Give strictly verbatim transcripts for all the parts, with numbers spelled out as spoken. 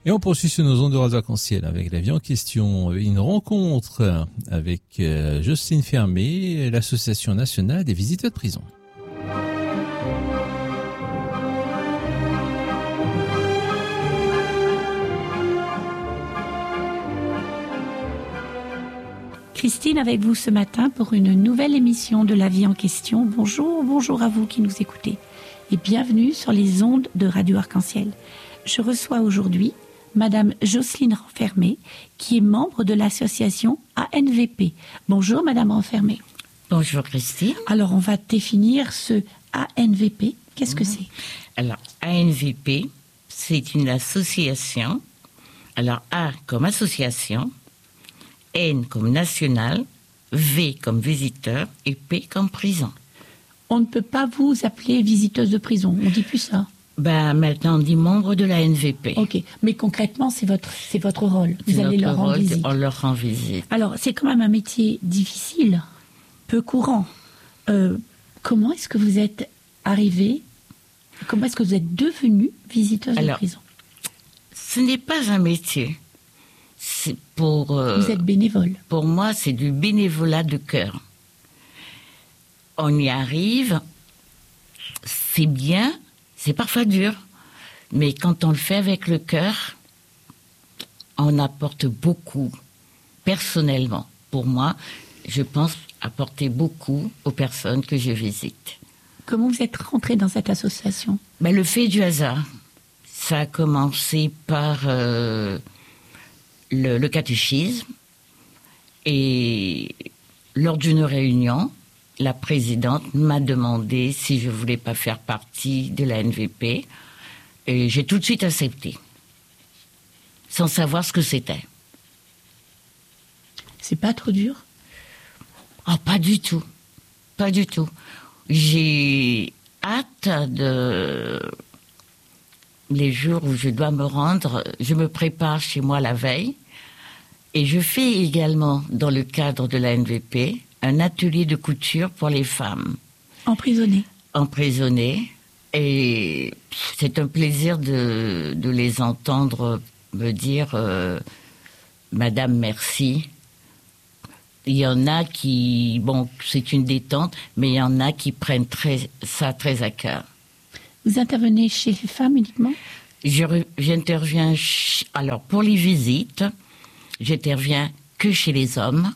Et on poursuit sur nos ondes de radio arc-en-ciel avec la vie en question. Une rencontre avec euh, Jocelyne Fermé, l'Association nationale des visiteurs de prison. Christine avec vous ce matin pour une nouvelle émission de la vie en question. Bonjour, bonjour à vous qui nous écoutez et bienvenue sur les ondes de Radio Arc-en-Ciel. Je reçois aujourd'hui Madame Jocelyne Renfermé, qui est membre de l'association A N V P. Bonjour Madame Renfermé. Bonjour Christine. Alors on va définir ce A N V P. Qu'est-ce que c'est ? Alors A N V P, c'est une association. Alors A comme association, N comme national, V comme visiteur et P comme prison. On ne peut pas vous appeler visiteuse de prison, on dit plus ça. Ben, maintenant, on dit membre de la N V P. Ok, mais concrètement, c'est votre, c'est votre rôle. Vous c'est allez notre leur rendre rôle, visite. on leur rend visite. Alors, c'est quand même un métier difficile, peu courant. Euh, comment est-ce que vous êtes arrivée, comment est-ce que vous êtes devenue visiteuse Alors, de prison ? Ce n'est pas un métier. C'est pour, euh, Vous êtes bénévole. Pour moi, c'est du bénévolat de cœur. On y arrive, c'est bien. C'est parfois dur, mais quand on le fait avec le cœur, on apporte beaucoup. Personnellement, pour moi, je pense apporter beaucoup aux personnes que je visite. Comment vous êtes rentrée dans cette association ? Ben, le fait du hasard. Ça a commencé par euh, le, le catéchisme. Et lors d'une réunion, la présidente m'a demandé si je voulais pas faire partie de la N V P. Et j'ai tout de suite accepté. Sans savoir ce que c'était. C'est pas trop dur ? Oh, pas du tout. Pas du tout. J'ai hâte de... Les jours où je dois me rendre, je me prépare chez moi la veille. Et je fais également, dans le cadre de la N V P, un atelier de couture pour les femmes. Emprisonnées. Emprisonnées. Et c'est un plaisir de, de les entendre me dire euh, « Madame, merci ». Il y en a qui... Bon, c'est une détente, mais il y en a qui prennent très, ça très à cœur. Vous intervenez chez les femmes uniquement ? Je, j'interviens... Ch- alors, pour les visites, j'interviens que chez les hommes,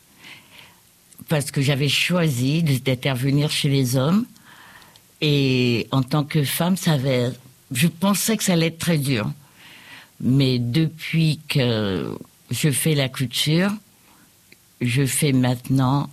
parce que j'avais choisi d'intervenir chez les hommes. Et en tant que femme, ça avait, je pensais que ça allait être très dur. Mais depuis que je fais la couture, je fais maintenant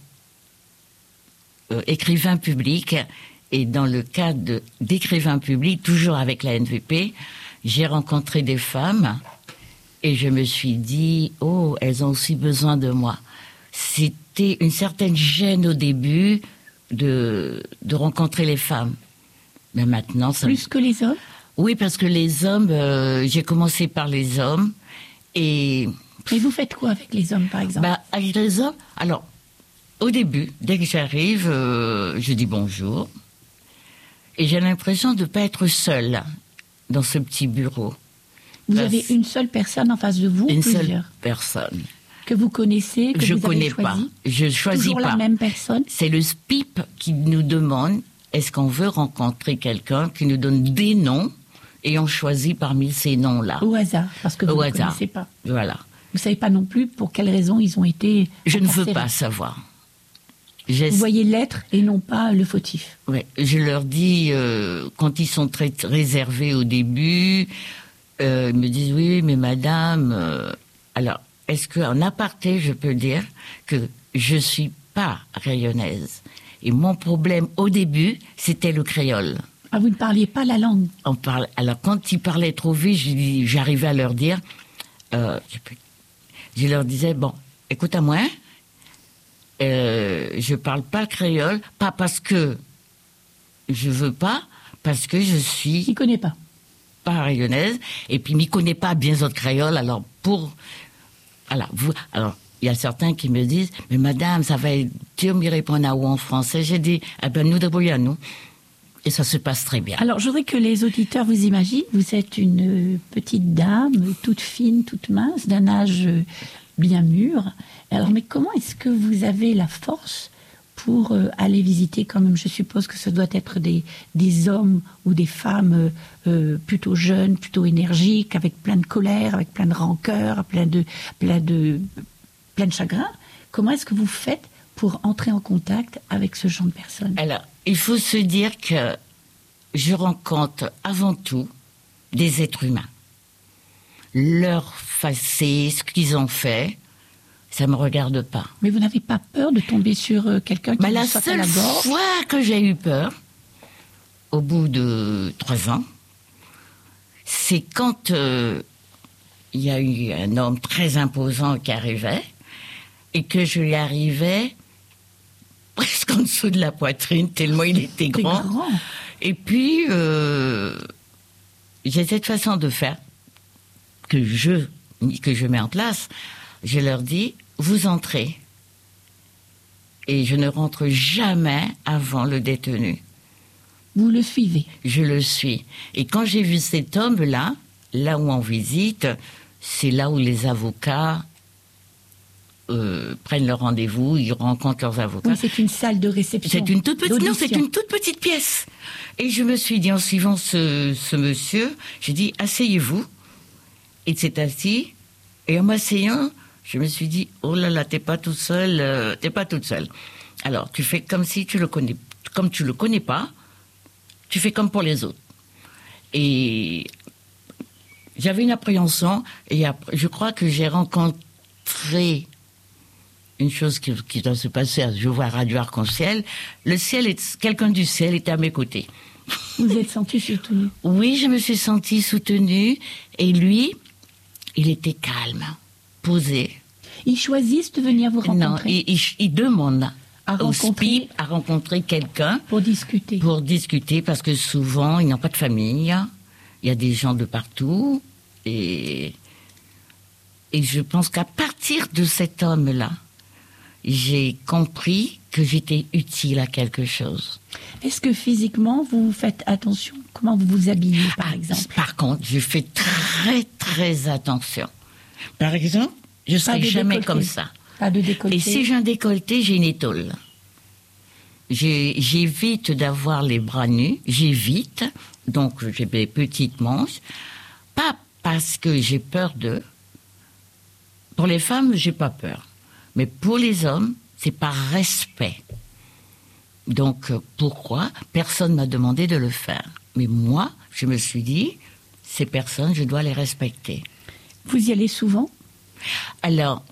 euh, écrivain public. Et dans le cadre de, d'écrivain public, toujours avec la N V P, j'ai rencontré des femmes et je me suis dit, oh, elles ont aussi besoin de moi. C'était une certaine gêne au début de, de rencontrer les femmes. Mais maintenant... Ça... Plus que les hommes ? Oui, parce que les hommes, euh, j'ai commencé par les hommes et... Et vous faites quoi avec les hommes, par exemple ? Bah, avec les hommes, alors, au début, dès que j'arrive, euh, je dis bonjour. Et j'ai l'impression de ne pas être seule dans ce petit bureau. Vous Parce... avez une seule personne en face de vous Une ou plusieurs ? seule personne. Que vous connaissez, que je vous connais avez choisi. pas. Je choisis Toujours pas. la même personne. C'est le S P I P qui nous demande est-ce qu'on veut rencontrer quelqu'un qui nous donne des noms et on choisit parmi ces noms-là. Au hasard, parce que vous Au ne hasard. connaissez pas. Voilà. Vous ne savez pas non plus pour quelles raisons ils ont été... Je ne veux incarcérés. pas savoir. J'ai... Vous voyez l'être et non pas le fautif. Ouais, je leur dis, euh, quand ils sont très réservés au début, euh, ils me disent oui, mais madame... Euh, alors, est-ce qu'en aparté, je peux dire que je suis pas rayonnaise. Et mon problème au début, c'était le créole. Ah, vous ne parliez pas la langue. On parle, alors, quand ils parlaient trop vite, je- j'arrivais à leur dire... Euh, je, peux- je leur disais, bon, écoute à moi, euh, je parle pas le créole, pas parce que je veux pas, parce que je Il suis ne connaît pas. pas rayonnaise, et puis m'y connais pas bien autre créole, alors pour... Alors, vous, alors, il y a certains qui me disent, mais madame, ça va être dur de me répondre à vous en français. J'ai dit, eh ben, nous débrouillons-nous. Et ça se passe très bien. Alors, je voudrais que les auditeurs vous imaginent, vous êtes une petite dame, toute fine, toute mince, d'un âge bien mûr. Alors, mais comment est-ce que vous avez la force pour euh, aller visiter, quand même, je suppose que ce doit être des, des hommes ou des femmes euh, plutôt jeunes, plutôt énergiques, avec plein de colère, avec plein de rancœur, plein de, plein de, plein de chagrin. Comment est-ce que vous faites pour entrer en contact avec ce genre de personnes? Alors, il faut se dire que je rencontre avant tout des êtres humains. Leur passé, ce qu'ils ont fait, ça ne me regarde pas. Mais vous n'avez pas peur de tomber sur euh, quelqu'un qui bah, vous la saute à la seule gorge? fois que j'ai eu peur, au bout de trois ans, c'est quand euh, il y a eu un homme très imposant qui arrivait et que je lui arrivais presque en dessous de la poitrine, tellement il était grand. grand. Et puis, euh, j'ai cette façon de faire que je, que je mets en place. Je leur dis, vous entrez. Et je ne rentre jamais avant le détenu. Vous le suivez? Je le suis. Et quand j'ai vu cet homme-là, là où on visite, c'est là où les avocats euh, prennent leur rendez-vous, ils rencontrent leurs avocats. Oui, c'est une salle de réception. C'est une toute petite, non, c'est d'audition. une toute petite pièce. Et je me suis dit, en suivant ce, ce monsieur, j'ai dit, asseyez-vous. Il s'est assis. Et en m'asseyant, je me suis dit, oh là là, t'es pas tout seul, euh, t'es pas toute seule. Alors, tu fais comme si tu le connais, comme tu le connais pas, tu fais comme pour les autres. Et j'avais une appréhension, et après, je crois que j'ai rencontré une chose qui, qui doit se passer, je vois Radio Arc-en-Ciel, le ciel est, quelqu'un du ciel était à mes côtés. Vous êtes senti soutenu? Oui, je me suis sentie soutenue, et lui, il était calme, posé. Ils choisissent de venir vous rencontrer? Non, il, il, il demande à au rencontrer, S P I P à rencontrer quelqu'un. Pour discuter. Pour discuter, parce que souvent, ils n'ont pas de famille. Il y a des gens de partout. Et, et je pense qu'à partir de cet homme-là, j'ai compris que j'étais utile à quelque chose. Est-ce que physiquement, vous faites attention? Comment vous vous habillez, par ah, exemple? Par contre, je fais très, très attention. Par exemple, je ne serai jamais décolleté. comme ça. Pas de décolleté. Et si j'ai un décolleté, j'ai une étole. J'ai- J'évite d'avoir les bras nus, j'évite, donc j'ai des petites manches, pas parce que j'ai peur d'eux. Pour les femmes, j'ai pas peur. Mais pour les hommes, c'est par respect. Donc, euh, pourquoi? Personne m'a demandé de le faire. Mais moi, je me suis dit, ces personnes, je dois les respecter. Vous y allez souvent? Alors,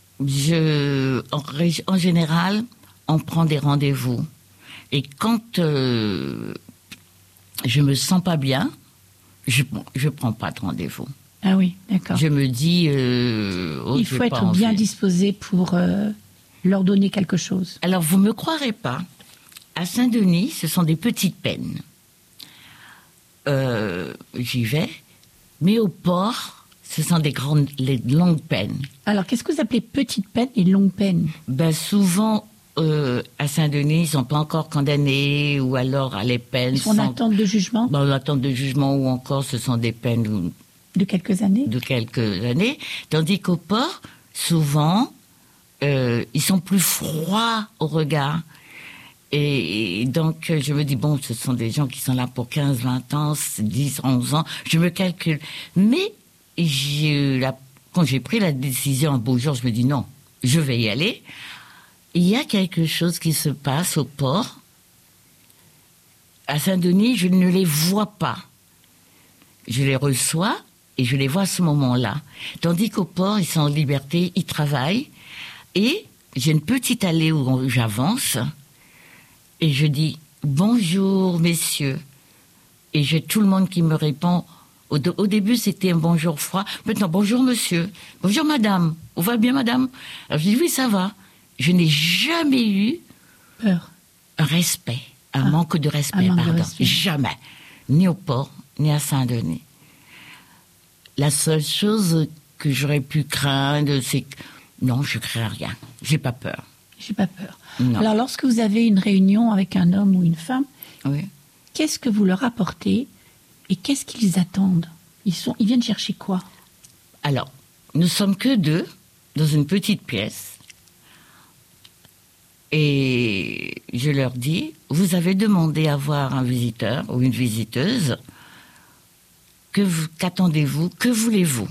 je, en, ré- en général, on prend des rendez-vous. Et quand euh, je me sens pas bien, je je prends pas de rendez-vous. Ah oui, d'accord. Je me dis, euh, oh, Il j'ai faut pas être bien envie. disposé pour euh, leur donner quelque chose. Alors, vous me croirez pas, à Saint-Denis, ce sont des petites peines. Euh, j'y vais, mais au port, ce sont des grandes, les longues peines. Alors, qu'est-ce que vous appelez petite peine et longue peine? Ben souvent, euh, à Saint-Denis, ils sont pas encore condamnés, ou alors à les peines Ils sont en sont attente de jugement dans l'attente de jugement, ou encore ce sont des peines de quelques années? de quelques années. Tandis qu'au port, souvent, euh, ils sont plus froids au regard. Et, et donc, je me dis, bon, ce sont des gens qui sont là pour quinze, vingt ans, dix, onze ans. Je me calcule. Mais j'ai eu la, quand j'ai pris la décision un beau jour, je me dis, non, je vais y aller. Il y a quelque chose qui se passe au port. À Saint-Denis, je ne les vois pas. Je les reçois et je les vois à ce moment-là. Tandis qu'au port, ils sont en liberté, ils travaillent. Et j'ai une petite allée où on- j'avance et je dis « Bonjour, messieurs ». Et j'ai tout le monde qui me répond. Au, de- au début, c'était un bonjour froid. Maintenant, « Bonjour, monsieur »,« Bonjour, madame ». « Vous va bien, madame ?» Alors, je dis « Oui, ça va ». Je n'ai jamais eu Peur. un respect, un Ah, manque de respect, un manque de pardon. respect. Jamais. Ni au port, ni à Saint-Denis. La seule chose que j'aurais pu craindre, c'est que... Non, je crains rien. J'ai pas peur. J'ai pas peur. Non. Alors, lorsque vous avez une réunion avec un homme ou une femme, Oui. qu'est-ce que vous leur apportez et qu'est-ce qu'ils attendent? Ils sont, ils viennent chercher quoi? Alors, nous sommes que deux dans une petite pièce. Et je leur dis, vous avez demandé à voir un visiteur ou une visiteuse. Que vous, qu'attendez-vous? Que voulez-vous?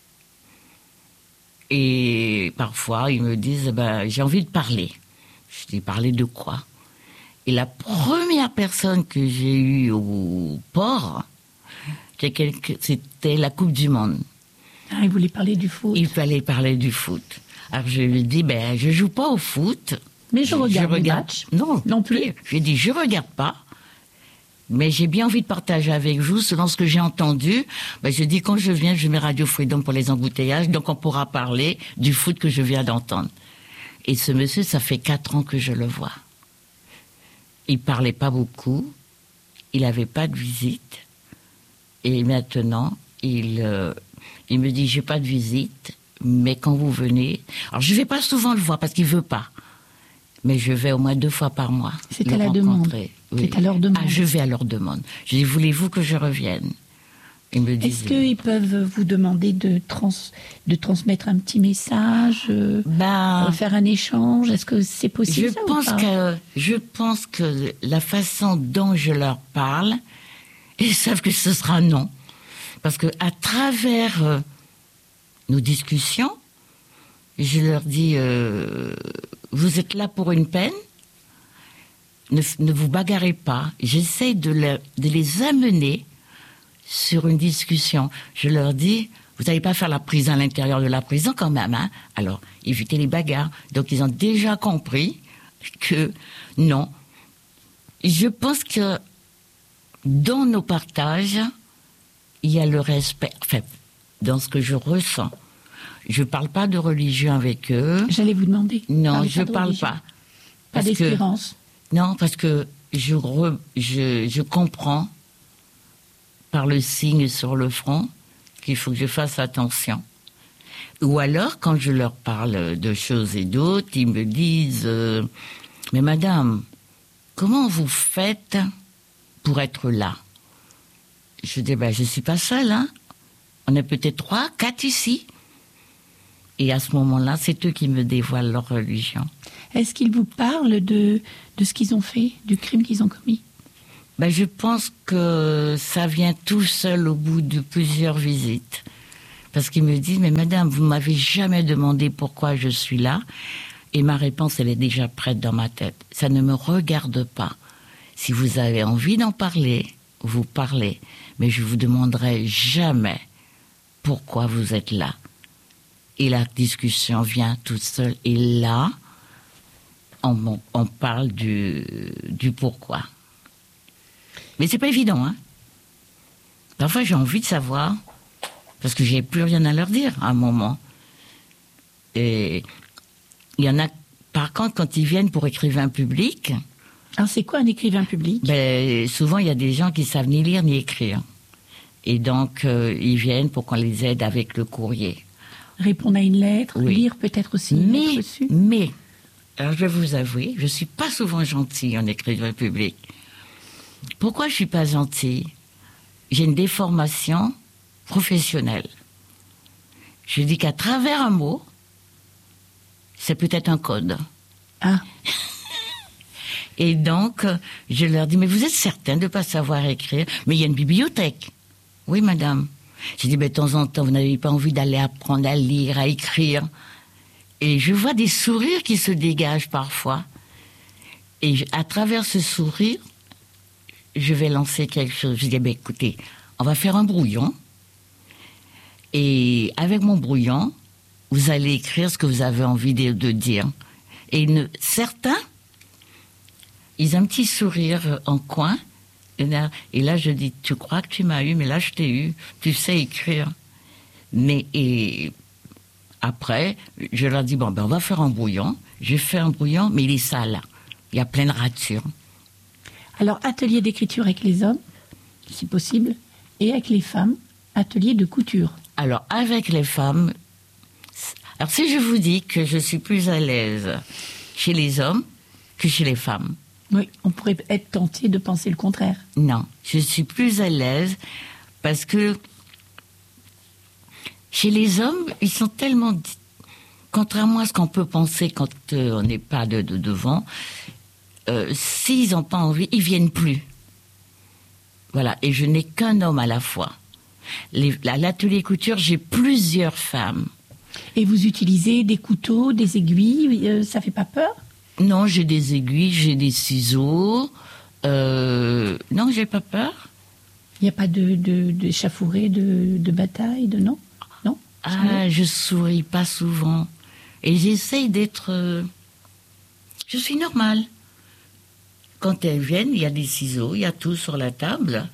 Et parfois, ils me disent, ben, j'ai envie de parler. Je dis, parler de quoi? Et la première personne que j'ai eue au port, c'était la Coupe du Monde. Ah, il voulait parler du foot. Il fallait parler du foot. Alors je lui dis, ben, je joue pas au foot. Mais je regarde, je les regarde matchs. Non, non plus. Je lui dis, je regarde pas. Mais j'ai bien envie de partager avec vous, selon ce que j'ai entendu. Ben, je dis, quand je viens, je mets Radio Freedom pour les embouteillages, donc on pourra parler du foot que je viens d'entendre. Et ce monsieur, ça fait quatre ans que je le vois. Il parlait pas beaucoup, il avait pas de visite, et maintenant, il, euh, il me dit, j'ai pas de visite, mais quand vous venez... Alors, je vais pas souvent le voir, parce qu'il veut pas. Mais je vais au moins deux fois par mois. C'est à la demande. Oui. C'est à leur demande. Ah, je vais à leur demande. Je dis, voulez-vous que je revienne? Ils me disent. Est-ce qu'ils peuvent vous demander de, trans, de transmettre un petit message, euh, ben, faire un échange? Est-ce que c'est possible? Je ça, pense ou pas? que je pense que la façon dont je leur parle, ils savent que ce sera non, parce que à travers euh, nos discussions, je leur dis. Euh, Vous êtes là pour une peine, ne, ne vous bagarrez pas. J'essaie de, le, de les amener sur une discussion. Je leur dis, vous n'allez pas faire la prison à l'intérieur de la prison quand même, hein? Alors, évitez les bagarres. Donc, ils ont déjà compris que non. Je pense que dans nos partages, il y a le respect, enfin, dans ce que je ressens. Je ne parle pas de religion avec eux. J'allais vous demander. Non, je ne parle pas. Pas d'espérance. Non, parce que je, re, je, je comprends par le signe sur le front qu'il faut que je fasse attention. Ou alors, quand je leur parle de choses et d'autres, ils me disent euh, « Mais madame, comment vous faites pour être là ?» Je dis ben, « Je ne suis pas seule, hein. On est peut-être trois, quatre ici. » Et à ce moment-là, c'est eux qui me dévoilent leur religion. Est-ce qu'ils vous parlent de, de ce qu'ils ont fait, du crime qu'ils ont commis? Ben, je pense que ça vient tout seul au bout de plusieurs visites. Parce qu'ils me disent, mais madame, vous ne m'avez jamais demandé pourquoi je suis là. Et ma réponse, elle est déjà prête dans ma tête. Ça ne me regarde pas. Si vous avez envie d'en parler, vous parlez. Mais je ne vous demanderai jamais pourquoi vous êtes là. Et la discussion vient toute seule. Et là, on, on parle du, du pourquoi. Mais c'est pas évident, hein. Parfois, j'ai envie de savoir, parce que j'ai plus rien à leur dire à un moment. Et il y en a, par contre, quand ils viennent pour écrivain public... Alors, c'est quoi un écrivain public? Ben, souvent, il y a des gens qui savent ni lire ni écrire. Et donc, euh, ils viennent pour qu'on les aide avec le courrier. Répondre à une lettre, oui. Lire peut-être aussi une mais, lettre reçue. Mais, alors je vais vous avouer, je ne suis pas souvent gentille en écrivain public. Pourquoi je ne suis pas gentille? J'ai une déformation professionnelle. Je dis qu'à travers un mot, c'est peut-être un code. Ah. Et donc, je leur dis, mais vous êtes certain de ne pas savoir écrire? Mais il y a une bibliothèque. Oui, madame. J'ai dit, ben, de temps en temps, vous n'avez pas envie d'aller apprendre à lire, à écrire. Et je vois des sourires qui se dégagent parfois. Et je, à travers ce sourire, je vais lancer quelque chose. Je dis, ben, écoutez, on va faire un brouillon. Et avec mon brouillon, vous allez écrire ce que vous avez envie de, de dire. Et ne, certains, ils ont un petit sourire en coin. Et là, et là, je dis, tu crois que tu m'as eu, mais là, je t'ai eu. Tu sais écrire. Mais, et après, je leur dis, bon, ben, on va faire un brouillon. J'ai fait un brouillon, mais il est sale. Il y a plein de ratures. Alors, atelier d'écriture avec les hommes, si possible, et avec les femmes, atelier de couture. Alors, avec les femmes, alors si je vous dis que je suis plus à l'aise chez les hommes que chez les femmes. Oui, on pourrait être tenté de penser le contraire. Non, je suis plus à l'aise parce que chez les hommes, ils sont tellement... Contrairement à ce qu'on peut penser quand euh, on n'est pas de, de devant, euh, s'ils n'ont pas envie, ils viennent plus. Voilà, et je n'ai qu'un homme à la fois. Les, à l'atelier couture, j'ai plusieurs femmes. Et vous utilisez des couteaux, des aiguilles, euh, ça fait pas peur ? Non, j'ai des aiguilles, j'ai des ciseaux. Euh, non, j'ai pas peur. Il n'y a pas de, de, d'échauffourée, de, de bataille, de non ? Non ? Ah, je souris pas souvent. Et j'essaye d'être... Euh, je suis normale. Quand elles viennent, il y a des ciseaux, il y a tout sur la table.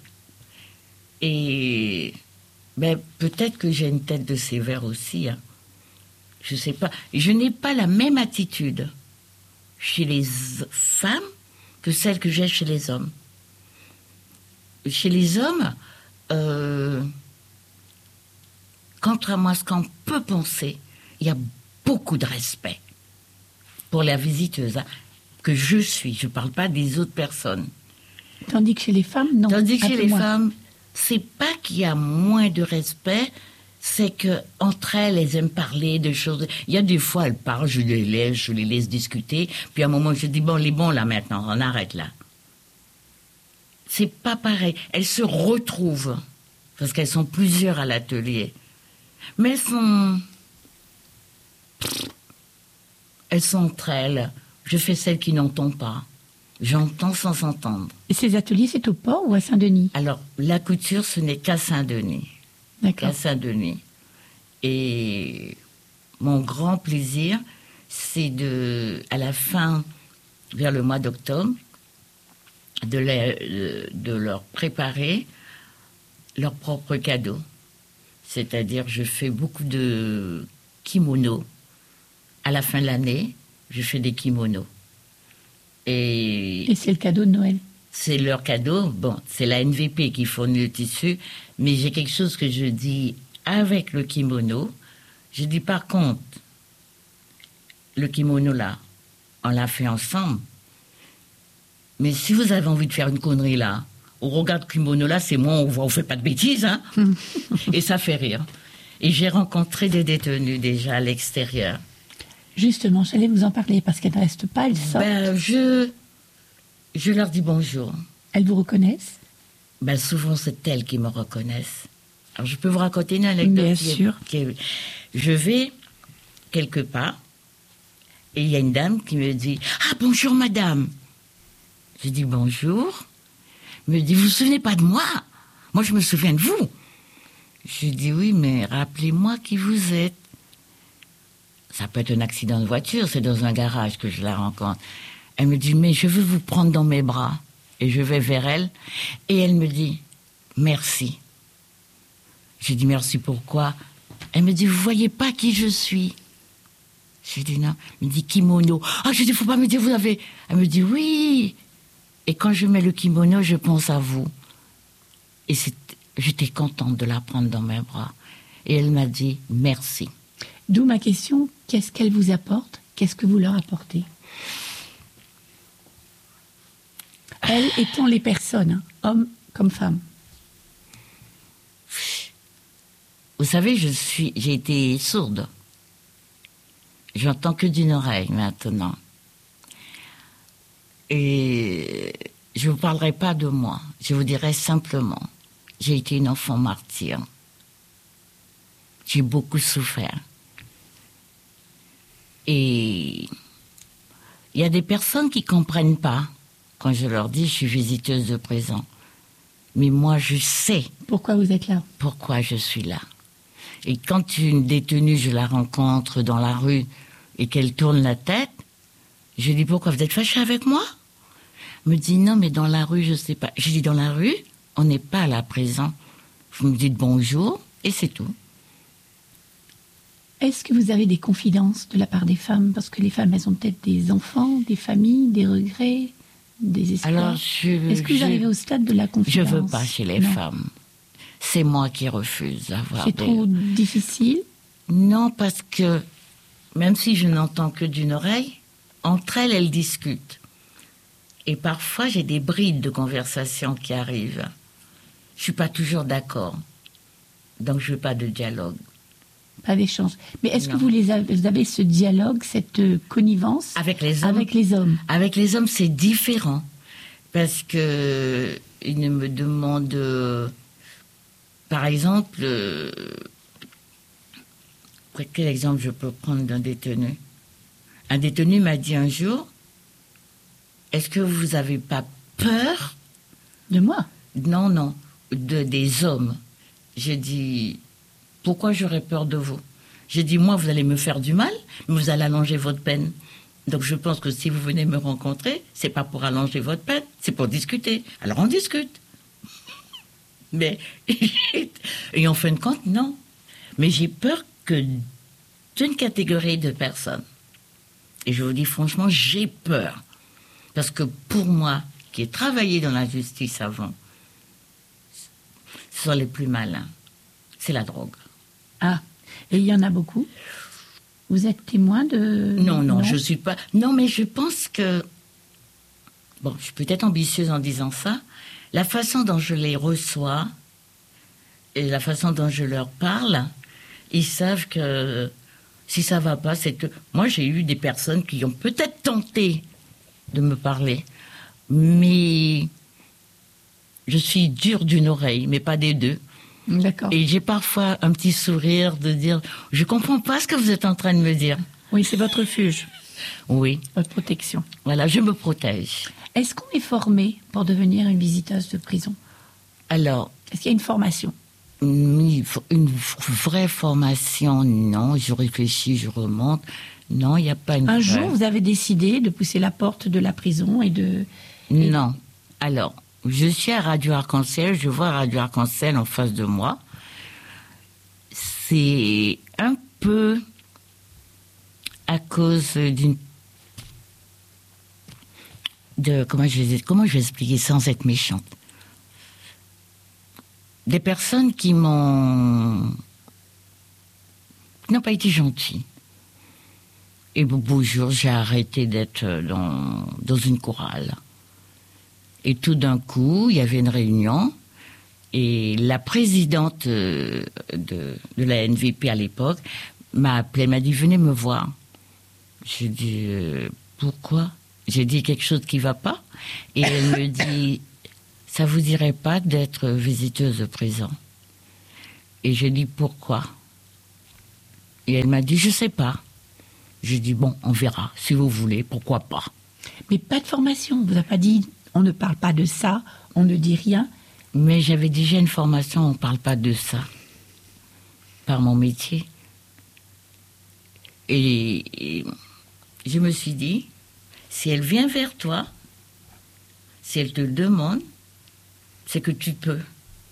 Et ben, peut-être que j'ai une tête de sévère aussi. Hein. Je sais pas. Je n'ai pas la même attitude chez les femmes que celle que j'ai chez les hommes. Chez les hommes, euh, contrairement à ce qu'on peut penser, il y a beaucoup de respect pour la visiteuse, hein, que je suis. Je ne parle pas des autres personnes. Tandis que chez les femmes, non. Tandis que chez les moins. femmes, c'est pas qu'il y a moins de respect, c'est que entre elles, elles aiment parler de choses. Il y a des fois, elles parlent, je les laisse, je les laisse discuter. Puis à un moment, je dis bon, les bons là maintenant, on arrête là. C'est pas pareil. Elles se retrouvent parce qu'elles sont plusieurs à l'atelier, mais elles sont, elles sont entre elles. Je fais celle qui n'entend pas. J'entends sans entendre. Et ces ateliers, c'est au port ou à Saint-Denis ? Alors, la couture, ce n'est qu'à Saint-Denis. D'accord. Qu'à Saint-Denis. Et mon grand plaisir, c'est de, à la fin, vers le mois d'octobre, de, les, de leur préparer leur propre cadeau. C'est-à-dire, je fais beaucoup de kimonos. À la fin de l'année, je fais des kimonos. Et, Et c'est le cadeau de Noël. C'est leur cadeau. Bon, c'est la N V P qui fournit le tissu, mais j'ai quelque chose que je dis avec le kimono. Je dis par contre, le kimono là, on l'a fait ensemble. Mais si vous avez envie de faire une connerie là, on regarde le kimono là, c'est moi, on voit, on fait pas de bêtises, hein. Et ça fait rire. Et j'ai rencontré des détenus déjà à l'extérieur. Justement, j'allais vous en parler parce qu'elles ne restent pas, elles sortent. Ben, je, je leur dis bonjour. Elles vous reconnaissent ? Ben, souvent, c'est elles qui me reconnaissent. Alors, je peux vous raconter une anecdote. Bien qui est, sûr. Qui est, je vais quelque part et il y a une dame qui me dit « Ah, bonjour, madame !» Je dis « Bonjour !» Elle me dit « Vous vous souvenez pas de moi ? Moi, je me souviens de vous !» Je dis « Oui, mais rappelez-moi qui vous êtes. » Ça peut être un accident de voiture, c'est dans un garage que je la rencontre. Elle me dit, mais je veux vous prendre dans mes bras. Et je vais vers elle, et elle me dit, merci. J'ai dit, merci pourquoi ? Elle me dit, vous voyez pas qui je suis ? J'ai dit, non. Elle me dit, kimono. Ah, je dis, faut pas me dire, vous avez... Elle me dit, oui. Et quand je mets le kimono, je pense à vous. Et c'est... j'étais contente de la prendre dans mes bras. Et elle m'a dit, merci. D'où ma question, qu'est-ce qu'elles vous apportent ? Qu'est-ce que vous leur apportez ? Elles étant les personnes, hein, hommes comme femmes. Vous savez, je suis, j'ai été sourde. J'entends que d'une oreille maintenant. Et je ne vous parlerai pas de moi. Je vous dirai simplement, j'ai été une enfant martyre. J'ai beaucoup souffert. Et il y a des personnes qui ne comprennent pas quand je leur dis je suis visiteuse de prison. Mais moi, je sais. Pourquoi vous êtes là ? Pourquoi je suis là. Et quand une détenue, je la rencontre dans la rue et qu'elle tourne la tête, je dis pourquoi vous êtes fâchée avec moi ? Elle me dit non, mais dans la rue, je ne sais pas. Je dis dans la rue, on n'est pas à la prison. Vous me dites bonjour et c'est tout. Est-ce que vous avez des confidences de la part des femmes ? Parce que les femmes, elles ont peut-être des enfants, des familles, des regrets, des espoirs. Alors, je, Est-ce que vous je, arrivez au stade de la confidence ? Je ne veux pas chez les non. femmes. C'est moi qui refuse d'avoir C'est des... trop difficile ? Non, parce que même si je n'entends que d'une oreille, entre elles, elles discutent. Et parfois, j'ai des brides de conversation qui arrivent. Je ne suis pas toujours d'accord. Donc, je veux pas de dialogue. Pas d'échange. Mais est-ce Non. que vous, les avez, vous avez ce dialogue, cette euh, connivence Avec les hommes avec les hommes? Avec les hommes, c'est différent. Parce que ils ne me demandent... euh, par exemple... euh, quel exemple je peux prendre d'un détenu? Un détenu m'a dit un jour, est-ce que vous n'avez pas peur? De moi? Non, non, de, des hommes. J'ai dit, pourquoi j'aurais peur de vous? J'ai dit, moi, vous allez me faire du mal, mais vous allez allonger votre peine. Donc je pense que si vous venez me rencontrer, c'est pas pour allonger votre peine, c'est pour discuter. Alors on discute. Mais, et en fin de compte, non. Mais j'ai peur que d'une catégorie de personnes, et je vous dis franchement, j'ai peur. Parce que pour moi, qui ai travaillé dans la justice avant, ce sont les plus malins. C'est la drogue. Ah, et il y en a beaucoup? Vous êtes témoin de... Non, non, non, je suis pas... Non, mais je pense que... Bon, je suis peut-être ambitieuse en disant ça. La façon dont je les reçois et la façon dont je leur parle, ils savent que si ça va pas, c'est que... Moi, j'ai eu des personnes qui ont peut-être tenté de me parler, mais je suis dure d'une oreille, mais pas des deux. D'accord. Et j'ai parfois un petit sourire de dire, je comprends pas ce que vous êtes en train de me dire. Oui, c'est votre refuge, Oui, votre protection. voilà, je me protège. Est-ce qu'on est formé pour devenir une visiteuse de prison? Alors, Est-ce qu'il y a une formation? une une vraie formation, non, je réfléchis, je remonte. Non, il n'y a pas une Un vraie. jour, vous avez décidé de pousser la porte de la prison et de... et- Non. Alors, je suis à Radio Arc-en-Ciel, je vois Radio Arc-en-Ciel en face de moi. C'est un peu à cause d'une... De, comment, je vais, comment je vais expliquer sans être méchante? Des personnes qui m'ont... qui n'ont pas été gentilles. Et au beau jour, j'ai arrêté d'être dans, dans une chorale. Et tout d'un coup, il y avait une réunion, et la présidente de, de, de la N V P à l'époque m'a appelé, m'a dit, venez me voir. J'ai dit, euh, pourquoi? J'ai dit quelque chose qui ne va pas. Et elle me dit, ça vous dirait pas d'être visiteuse de prison? Et j'ai dit, pourquoi? Et elle m'a dit, je sais pas. J'ai dit, bon, on verra, si vous voulez, pourquoi pas. Mais pas de formation. On vous a pas dit, on ne parle pas de ça, on ne dit rien. Mais j'avais déjà une formation, on ne parle pas de ça, par mon métier. Et, et je me suis dit, si elle vient vers toi, si elle te demande, c'est que tu peux.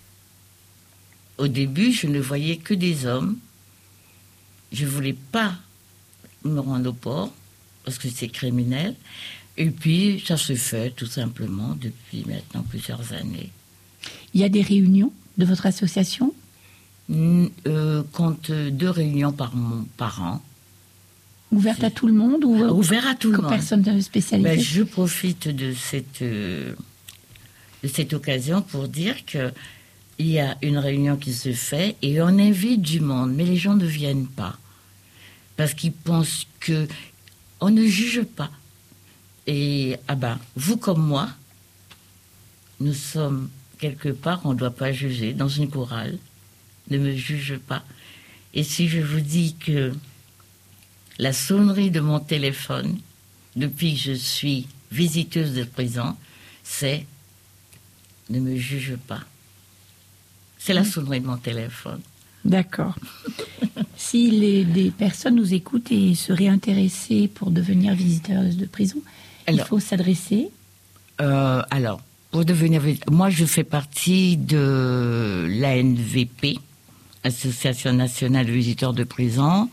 Au début, je ne voyais que des hommes. Je ne voulais pas me rendre au port, parce que c'est criminel. Et puis, ça se fait tout simplement depuis maintenant plusieurs années. Il y a des réunions de votre association? N- euh, compte deux réunions par, par an. Ouvertes à tout le monde ou Ouvert à tout le que monde. personne spécialisée? Ben, je profite de cette, euh, de cette occasion pour dire que il y a une réunion qui se fait et on invite du monde, mais les gens ne viennent pas. Parce qu'ils pensent que on ne juge pas. Et, ah ben, vous comme moi, nous sommes quelque part, on ne doit pas juger. Dans une chorale, ne me juge pas. Et si je vous dis que la sonnerie de mon téléphone, depuis que je suis visiteuse de prison, c'est « ne me juge pas ». C'est la sonnerie de mon téléphone. D'accord. Si les, des personnes nous écoutent et seraient intéressées pour devenir visiteuses de prison, Alors, il faut s'adresser. Euh, alors, pour devenir... Moi, je fais partie de l'A N V P, Association nationale de visiteurs de prison.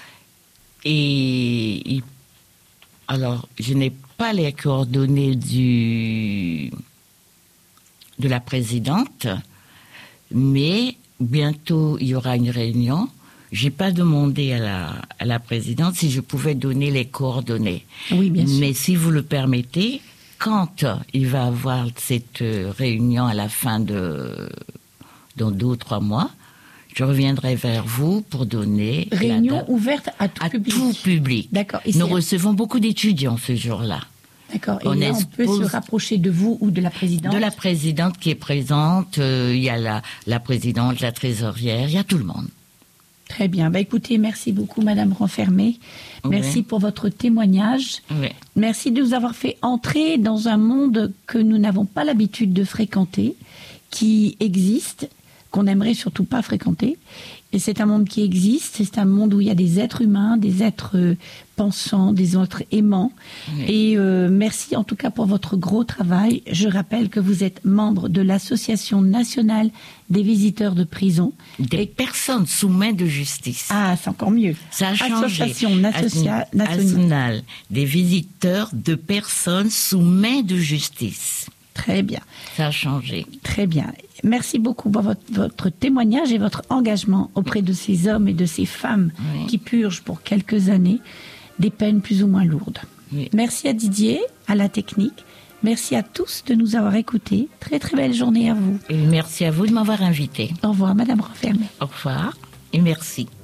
Et... Alors, je n'ai pas les coordonnées du, de la présidente, mais bientôt, il y aura une réunion. Je n'ai pas demandé à la, à la présidente si je pouvais donner les coordonnées. Oui, bien sûr. Mais si vous le permettez, quand il va avoir cette réunion à la fin de dans deux ou trois mois, je reviendrai vers vous pour donner réunion la date ouverte à tout à public. tout public. D'accord. Et Nous c'est- recevons beaucoup d'étudiants ce jour-là. D'accord. Et on là, on expose- peut se rapprocher de vous ou de la présidente. De la présidente qui est présente, euh, il y a la, la présidente, la trésorière, il y a tout le monde. Très bien. Bah, écoutez, merci beaucoup, Madame Renfermé. Merci Oui. pour votre témoignage. Oui. Merci de nous avoir fait entrer dans un monde que nous n'avons pas l'habitude de fréquenter, qui existe, qu'on n'aimerait surtout pas fréquenter. Et c'est un monde qui existe, c'est un monde où il y a des êtres humains, des êtres euh, pensants, des êtres aimants. Oui. Et euh, merci en tout cas pour votre gros travail. Je rappelle que vous êtes membre de l'Association nationale des visiteurs de prison. Des Et- personnes sous main de justice. Ah, c'est encore mieux. Ça a changé. Association nationale, Assi- nationale. nationale des visiteurs de personnes sous main de justice. Très bien. Ça a changé. Très bien. Merci beaucoup pour votre, votre témoignage et votre engagement auprès de ces hommes et de ces femmes Oui. qui purgent pour quelques années des peines plus ou moins lourdes. Oui. Merci à Didier, à la technique. Merci à tous de nous avoir écoutés. Très très belle journée à vous. Et merci à vous de m'avoir invité. Au revoir, Madame Renfermé. Au revoir et merci.